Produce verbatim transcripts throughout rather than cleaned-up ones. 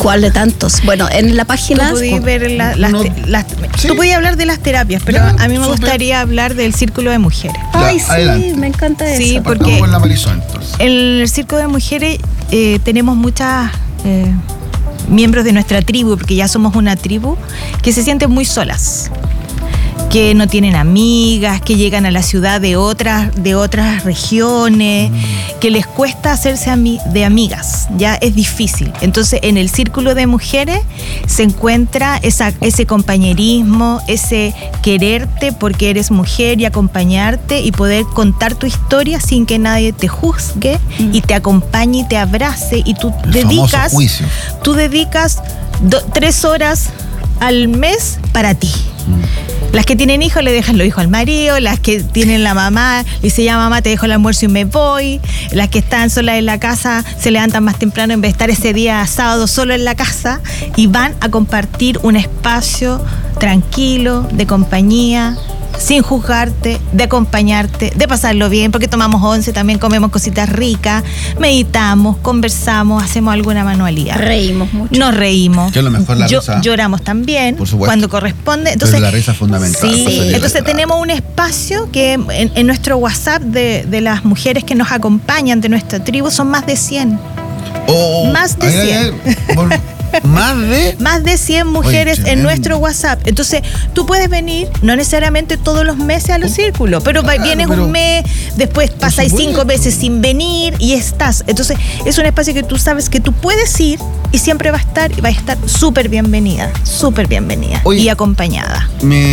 ¿Cuál de tantos? Bueno, en la página... Tú podías ver la, las, no, las, sí. Tú podías hablar de las terapias, pero Ya, a mí me súper. gustaría hablar del Círculo de Mujeres. Ay, Ya, sí, adelante. me encanta eso. Sí, Partamos porque con la Marisol, entonces. en el Círculo de Mujeres eh, tenemos muchas eh, miembros de nuestra tribu, porque ya somos una tribu, que se sienten muy solas, que no tienen amigas, que llegan a la ciudad de otras, de otras regiones, mm. que les cuesta hacerse ami- de amigas, ya es difícil. Entonces, en el Círculo de Mujeres se encuentra esa, ese compañerismo, ese quererte porque eres mujer y acompañarte y poder contar tu historia sin que nadie te juzgue mm. y te acompañe y te abrace y tú el dedicas, juicio. tú dedicas do, tres horas al mes para ti. Mm. Las que tienen hijos le dejan los hijos al marido, las que tienen la mamá, le dice ya mamá te dejo el almuerzo y me voy, las que están solas en la casa se levantan más temprano en vez de estar ese día sábado solo en la casa y van a compartir un espacio tranquilo, de compañía, sin juzgarte, de acompañarte, de pasarlo bien, porque tomamos once, también comemos cositas ricas, meditamos, conversamos, hacemos alguna manualidad. Reímos mucho. Nos reímos. Que es lo mejor, la Yo, risa. Lloramos también, Por supuesto. cuando corresponde. Entonces, pero la risa es fundamental. Sí, sí. entonces tenemos un espacio que en, en nuestro WhatsApp de, de las mujeres que nos acompañan de nuestra tribu son más de cien. Oh, Más de ay, cien. ay, ay, por- más de... Más de cien mujeres Oye, en nuestro WhatsApp. Entonces, tú puedes venir, no necesariamente todos los meses a los círculos, pero Claro, vienes pero- un mes, después pasáis supuesto. cinco meses sin venir y estás. Entonces, es un espacio que tú sabes que tú puedes ir y siempre va a estar y va a estar súper bienvenida, súper bienvenida Oye, y acompañada.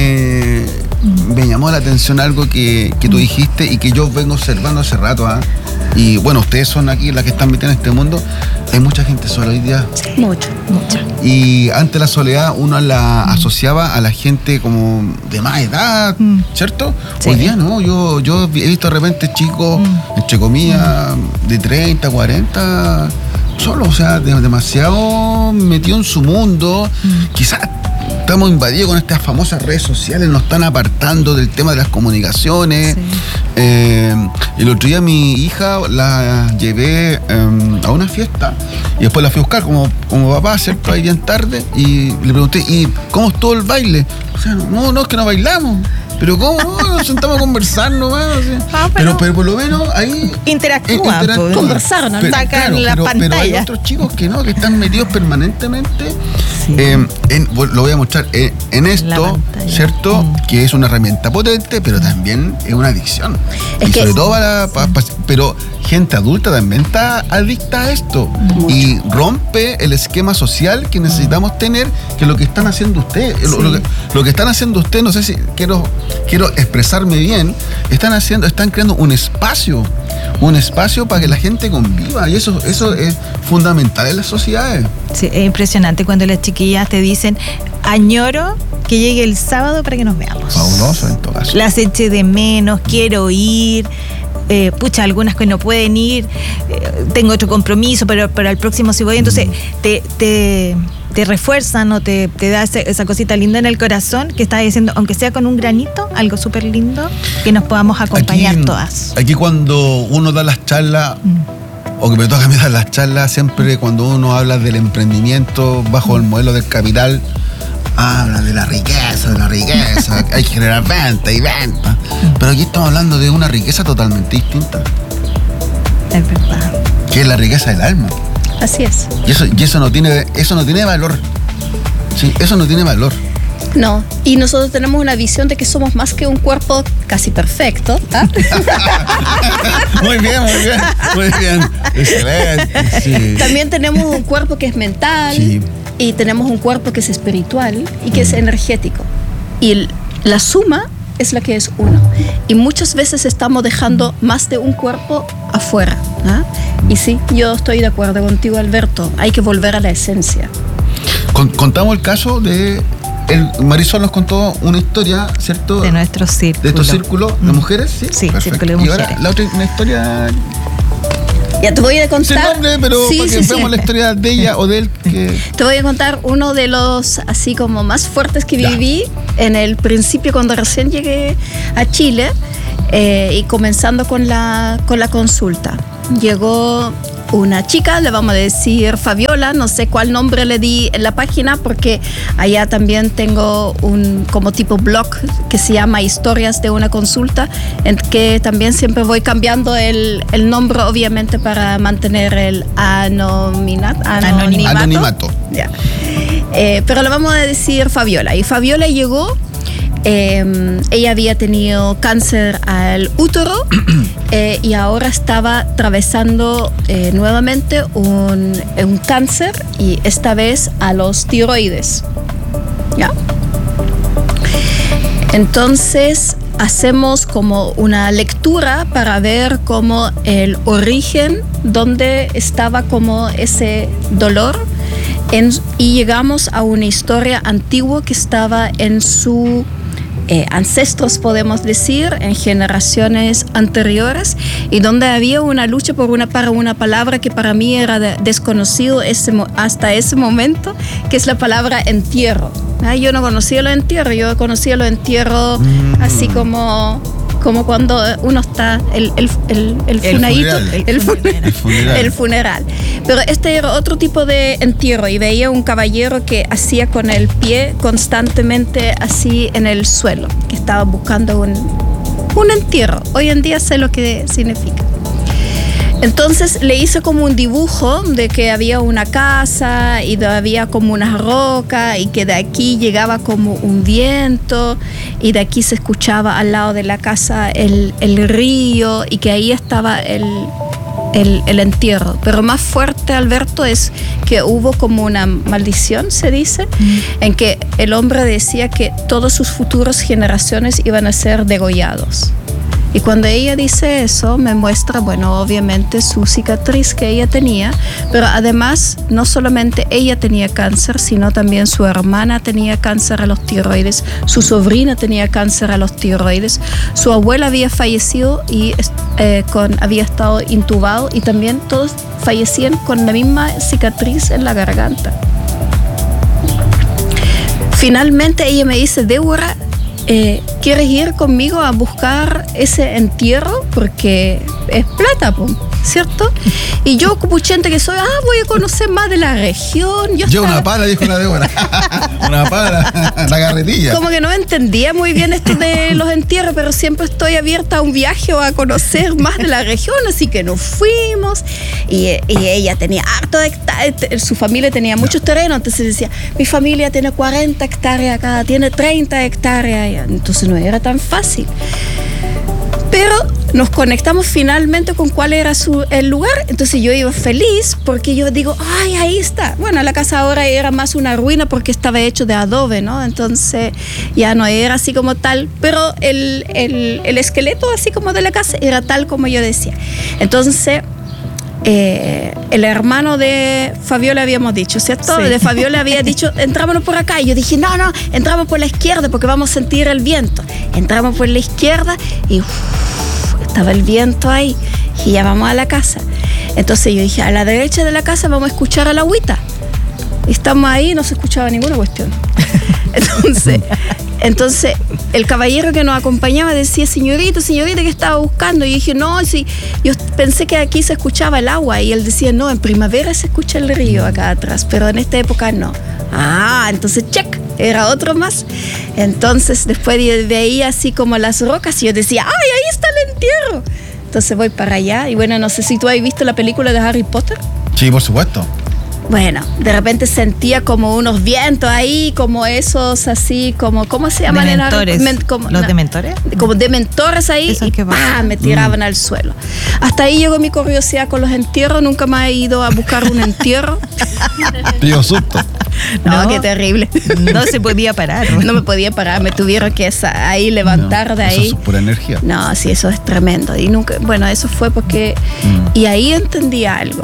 Me, me llamó la atención algo que, que tú dijiste y que yo vengo observando hace rato. ¿ah? Y bueno, ustedes son aquí las que están metidas en este mundo. Hay mucha gente sola hoy día. Sí, mucho, mucho. Y ante la soledad uno la mm. asociaba a la gente como de más edad, mm. ¿cierto? Sí. Hoy día no, yo, yo he visto de repente chicos, mm. entre comillas, mm. de treinta, cuarenta, solo, o sea, de, demasiado metido en su mundo. Mm. Quizás estamos invadidos con estas famosas redes sociales, nos están apartando del tema de las comunicaciones. Sí. Eh, el otro día mi hija la llevé eh, a una fiesta y después la fui a buscar como, como papá, ¿cierto? Ahí bien tarde y le pregunté, ¿y cómo estuvo el baile? O sea, no, no, es que no bailamos. Pero ¿cómo? No, nos sentamos a conversar nomás. O sea. ah, pero, pero por lo menos ahí... Interactúan. Eh, interactúan. Conversaron, ¿no? Sacan claro, la pero, pantalla. Pero hay otros chicos que no, que están metidos permanentemente. Sí. Eh, en, lo voy a mostrar eh, en esto, ¿cierto? Mm. Que es una herramienta potente, pero también es una adicción. Es y que sobre todo para, para, para... Pero gente adulta también está adicta a esto. Mucho. Y rompe el esquema social que necesitamos mm. tener, que lo que están haciendo ustedes. Sí. Lo, lo, que, lo que están haciendo ustedes, no sé si quiero... quiero expresarme bien, están haciendo, están creando un espacio, un espacio para que la gente conviva y eso, eso es fundamental en las sociedades. Sí, es impresionante cuando las chiquillas te dicen, añoro que llegue el sábado para que nos veamos. Fabuloso en todo caso. Las eché de menos, quiero ir. Eh, pucha, algunas que no pueden ir, eh, tengo otro compromiso, pero, pero al próximo sí voy. Entonces, mm. te, te, te refuerzan o te, te da ese, esa cosita linda en el corazón que estás diciendo, aunque sea con un granito, algo súper lindo, que nos podamos acompañar aquí, todas. Aquí cuando uno da las charlas, mm. o que me toca a mí dar las charlas, siempre cuando uno habla del emprendimiento bajo el modelo del capital, habla de la riqueza, de la riqueza, hay que generar venta y venta. Pero aquí estamos hablando de una riqueza totalmente distinta. Es verdad. Que es la riqueza del alma. Así es. Y eso, y eso no tiene, eso no tiene valor. Sí, eso no tiene valor. No, y nosotros tenemos una visión de que somos más que un cuerpo casi perfecto. ¿Ah? Muy bien, muy bien, muy bien. Excelente. Sí. También tenemos un cuerpo que es mental. Sí. Y tenemos un cuerpo que es espiritual y que es energético. Y el, la suma es la que es uno. Y muchas veces estamos dejando más de un cuerpo afuera. ¿Ah? Y sí, yo estoy de acuerdo contigo, Alberto. Hay que volver a la esencia. Con, contamos el caso de... El Marisol nos contó una historia, ¿cierto? De nuestro círculo. De estos círculos de mujeres, ¿sí? Sí, perfecto. Círculo de mujeres. Y ahora la otra, una historia... Ya te voy a contar. Sin nombre, pero sí, para que sí, veamos sí. la historia de ella o de él. Que... Te voy a contar uno de los así como más fuertes que ya. viví en el principio cuando recién llegué a Chile eh, y comenzando con la, con la consulta. Llegó una chica, le vamos a decir Fabiola, no sé cuál nombre le di en la página, porque allá también tengo un como tipo blog que se llama Historias de una consulta, en que también siempre voy cambiando el, el nombre, obviamente, para mantener el anonimato. Anonimato. Anonimato. Yeah. Eh, pero le vamos a decir Fabiola. Y Fabiola llegó, eh, ella había tenido cáncer al útero eh, y ahora estaba atravesando eh, nuevamente un, un cáncer, y esta vez a los tiroides. ¿Ya? Entonces hacemos como una lectura para ver como el origen, dónde estaba como ese dolor, en, y llegamos a una historia antigua que estaba en su eh, ancestros, podemos decir, en generaciones anteriores, y donde había una lucha por una, para una palabra que para mí era de, desconocido ese, hasta ese momento, que es la palabra entierro. Ah, yo no conocía los entierros, yo conocía los entierros mm. así como, como cuando uno está, el, el, el, el funadito, el, el, funeral. el, funeral. el funeral. Pero este era otro tipo de entierro, y veía un caballero que hacía con el pie constantemente así en el suelo, que estaba buscando un, un entierro. Hoy en día sé lo que significa. Entonces le hice como un dibujo de que había una casa y de, había como una roca, y que de aquí llegaba como un viento, y de aquí se escuchaba al lado de la casa el, el río, y que ahí estaba el, el, el entierro. Pero más fuerte, Alberto, es que hubo como una maldición, se dice, mm. en que el hombre decía que todas sus futuras generaciones iban a ser degollados. Y cuando ella dice eso, me muestra, bueno, obviamente su cicatriz que ella tenía, pero además no solamente ella tenía cáncer, sino también su hermana tenía cáncer a los tiroides, su sobrina tenía cáncer a los tiroides, su abuela había fallecido y eh, con, había estado intubado, y también todos fallecían con la misma cicatriz en la garganta. Finalmente ella me dice, Débora, Eh, ¿quieres ir conmigo a buscar ese entierro? Porque es plata, po, ¿cierto? Y yo, como gente que soy, ah, voy a conocer más de la región. Yo, yo estaba... una pala, dijo la Débora. Una pala, la carretilla. Como que no entendía muy bien esto de los entierros, pero siempre estoy abierta a un viaje o a conocer más de la región, así que nos fuimos. Y, y ella tenía harto de hectáreas, su familia tenía muchos terrenos, entonces decía, mi familia tiene cuarenta hectáreas acá, tiene treinta hectáreas. Entonces no era tan fácil. Pero nos conectamos finalmente con cuál era su, el lugar. Entonces yo iba feliz porque yo digo, ay, ahí está. Bueno, la casa ahora era más una ruina porque estaba hecho de adobe, ¿no? Entonces ya no era así como tal, pero el, el, el esqueleto así como de la casa era tal como yo decía. Entonces Eh, el hermano de Fabiola habíamos dicho, ¿cierto? Sí. De Fabiola había dicho, entrámonos por acá. Y yo dije, no, no, entramos por la izquierda porque vamos a sentir el viento. Entramos por la izquierda y uff, estaba el viento ahí. Y ya vamos a la casa. Entonces yo dije, a la derecha de la casa vamos a escuchar a la agüita. Y estamos ahí y no se escuchaba ninguna cuestión. Entonces, entonces el caballero que nos acompañaba decía, señorita, señorita, ¿qué estaba buscando? Y dije, no, sí, yo pensé que aquí se escuchaba el agua. Y él decía, no, en primavera se escucha el río acá atrás, pero en esta época no. Ah, entonces check, era otro más. Entonces después veía así como las rocas y yo decía, ay, ahí está el entierro. Entonces voy para allá y bueno, no sé si tú has visto la película de Harry Potter. Sí, por supuesto. Bueno, de repente sentía como unos vientos ahí, como esos así, como, ¿cómo se llaman? Dementores. Men, como, ¿Los no, dementores? Como dementores ahí y ¡pah! Me tiraban mm. al suelo. Hasta ahí llegó mi curiosidad con los entierros. Nunca me he ido a buscar un entierro. Pío susto. No, no, qué terrible. No se podía parar. No me podía parar, me tuvieron que ahí levantar no, de ahí. Eso es pura energía. No, sí, eso es tremendo. Y nunca, bueno, eso fue porque... Mm. Y ahí entendí algo.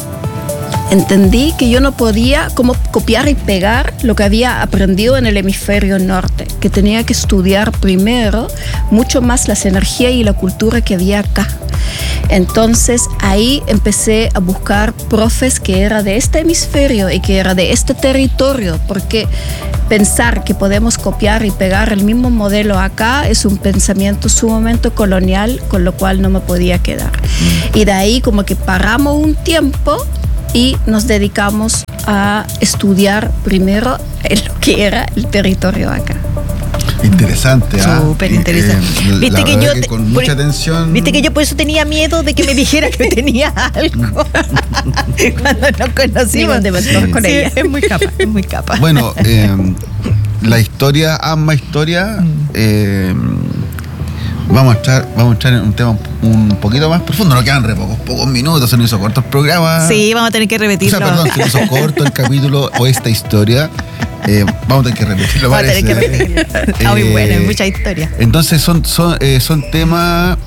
Entendí que yo no podía como copiar y pegar lo que había aprendido en el hemisferio norte, que tenía que estudiar primero mucho más las energías y la cultura que había acá. Entonces ahí empecé a buscar profes que era de este hemisferio y que era de este territorio, porque pensar que podemos copiar y pegar el mismo modelo acá es un pensamiento sumamente colonial, con lo cual no me podía quedar. Y de ahí como que paramos un tiempo y nos dedicamos a estudiar primero lo que era el territorio acá. Interesante, ¿ah? Súper interesante. Eh, viste que yo que te, con mucha atención. Viste que yo por eso tenía miedo de que me dijera que tenía algo. Cuando nos conocimos de sí. con sí, ella. Es muy capaz, es muy capaz. Bueno, eh, la historia, ama historia, eh, vamos a entrar, vamos a entrar en un tema un poquito más profundo. Nos quedan re pocos, pocos minutos, se nos hizo corto el programa. Sí, vamos a tener que repetirlo. O sea, perdón, se nos hizo corto el capítulo o esta historia. Eh, vamos a tener que repetirlo. Vamos parece. a tener que repetirlo. Está muy bueno, hay mucha historia. Entonces son, son, eh, son temas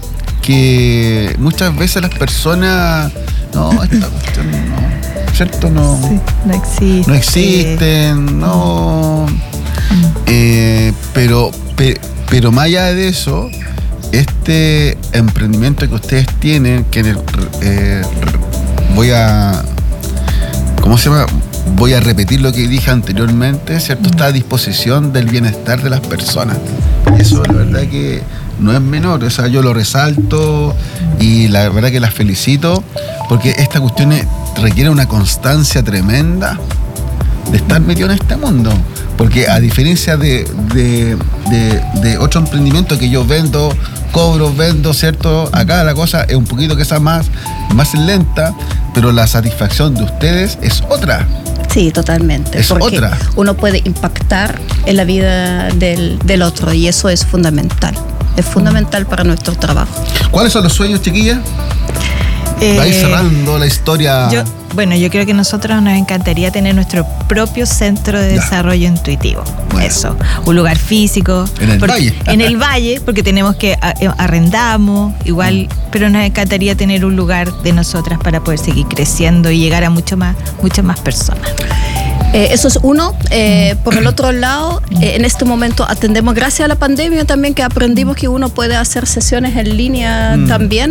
que muchas veces las personas, no, esta cuestión no, ¿cierto? No, sí, no existe. No existen, no. Mm. Eh, pero, pe, pero más allá de eso, este emprendimiento que ustedes tienen, que en el, eh, voy a, ¿cómo se llama? Voy a repetir lo que dije anteriormente, ¿cierto? Está a disposición del bienestar de las personas. Y eso la verdad que no es menor, o sea, yo lo resalto y la verdad que las felicito, porque esta cuestión es, requiere una constancia tremenda de estar metido en este mundo. Porque a diferencia de, de, de, de otro emprendimiento que yo vendo, cobro, vendo, ¿cierto? Acá la cosa es un poquito que sea más, más lenta, pero la satisfacción de ustedes es otra. Sí, totalmente. Es porque otra. Uno puede impactar en la vida del, del otro y eso es fundamental. Es fundamental para nuestro trabajo. ¿Cuáles son los sueños, chiquillas? Eh, Va a ir cerrando la historia. Yo, bueno, yo creo que nosotros nos encantaría tener nuestro propio centro de ya. desarrollo intuitivo. Bueno. Eso, un lugar físico. En el porque, valle. En el valle, porque tenemos que arrendamos, igual, mm. pero nos encantaría tener un lugar de nosotras para poder seguir creciendo y llegar a mucho más, muchas más personas. Eh, eso es uno. Eh, por el otro lado, eh, en este momento atendemos, gracias a la pandemia también, que aprendimos que uno puede hacer sesiones en línea mm. también.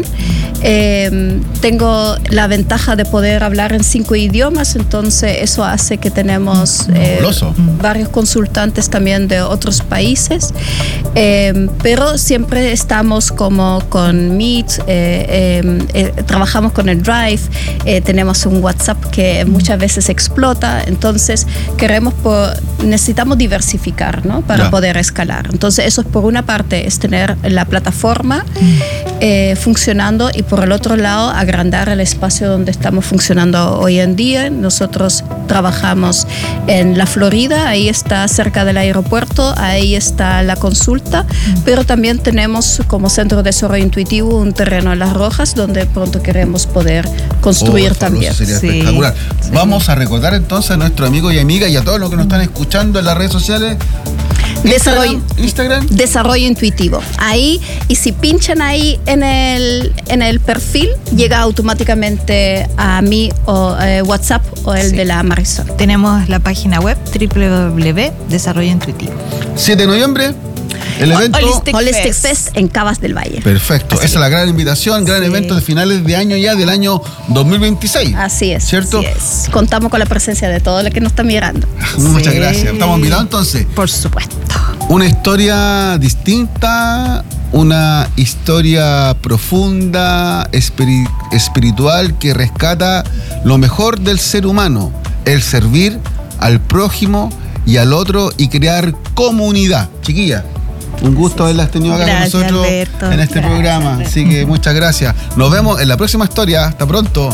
Eh, tengo la ventaja de poder hablar en cinco idiomas, entonces eso hace que tenemos eh, varios consultantes también de otros países. Eh, pero siempre estamos como con Meet, eh, eh, eh, trabajamos con el Drive, eh, tenemos un WhatsApp que muchas veces explota, entonces queremos por, necesitamos diversificar, ¿no? Para yeah. poder escalar. Entonces eso es por una parte, es tener la plataforma eh, funcionando, y por el otro lado agrandar el espacio donde estamos funcionando hoy en día. Nosotros trabajamos en la Florida, ahí está cerca del aeropuerto, ahí está la consulta, mm. pero también tenemos como centro de desarrollo intuitivo un terreno en Las Rojas donde pronto queremos poder construir oh, también. Sería sí. espectacular. Sí. Vamos a recordar entonces a nuestro amigo y amiga y a todos los que nos están escuchando en las redes sociales. Desarrollo, Instagram. Desarrollo intuitivo. Ahí, y si pinchan ahí en el, en el perfil, llega automáticamente a mi o, eh, WhatsApp o el sí. de la Marisol. Tenemos la página web doble u doble u doble u punto desarrollo intuitivo. siete de noviembre. El evento Holistic, Holistic Fest. Fest en Cabas del Valle. Perfecto. Así Esa es la gran invitación, gran sí. evento de finales de año ya del año dos mil veintiséis. Así es. ¿Cierto? Así es. Contamos con la presencia de todos los que nos están mirando. Muchas sí. gracias. ¿Estamos invitados entonces? Por supuesto. Una historia distinta, una historia profunda, espiri- espiritual, que rescata lo mejor del ser humano, el servir al prójimo y al otro y crear comunidad. Chiquilla, un gusto haberlas tenido acá gracias, con nosotros Alberto. en este Gracias, programa. Alberto. Así que muchas gracias. Nos vemos en la próxima historia. Hasta pronto.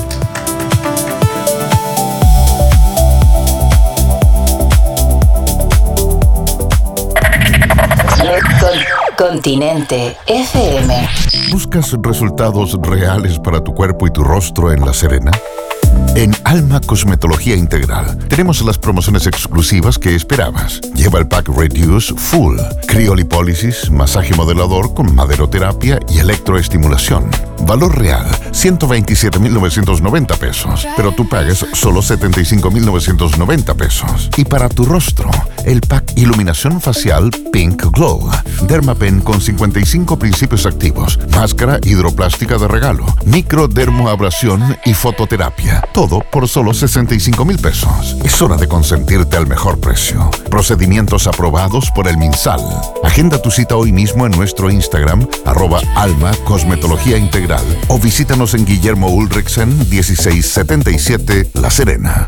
Continente F M. ¿Buscas resultados reales para tu cuerpo y tu rostro en La Serena? En Alma Cosmetología Integral tenemos las promociones exclusivas que esperabas. Lleva el pack Reduce Full, criolipólisis, masaje modelador con maderoterapia y electroestimulación. Valor real, ciento veintisiete mil novecientos noventa pesos, pero tú pagas solo setenta y cinco mil novecientos noventa pesos. Y para tu rostro, el pack Iluminación Facial Pink Glow, Dermapen con cincuenta y cinco principios activos, máscara hidroplástica de regalo, microdermoabrasión y fototerapia. Todo por solo sesenta y cinco mil pesos. Es hora de consentirte al mejor precio. Procedimientos aprobados por el MinSal. Agenda tu cita hoy mismo en nuestro Instagram, arroba Alma Cosmetología Integral, o visítanos en Guillermo Ulrichsen dieciséis setenta y siete, La Serena.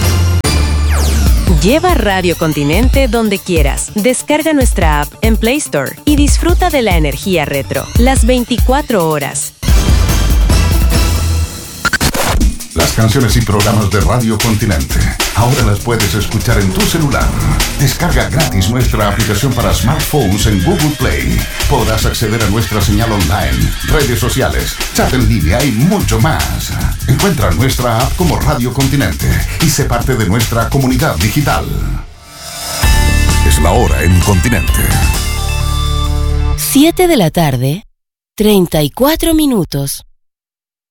Lleva Radio Continente donde quieras. Descarga nuestra app en Play Store y disfruta de la energía retro las veinticuatro horas. Las canciones y programas de Radio Continente ahora las puedes escuchar en tu celular. Descarga gratis nuestra aplicación para smartphones en Google Play. Podrás acceder a nuestra señal online, redes sociales, chat en línea y mucho más. Encuentra nuestra app como Radio Continente y sé parte de nuestra comunidad digital. Es la hora en Continente. siete de la tarde, treinta y cuatro minutos.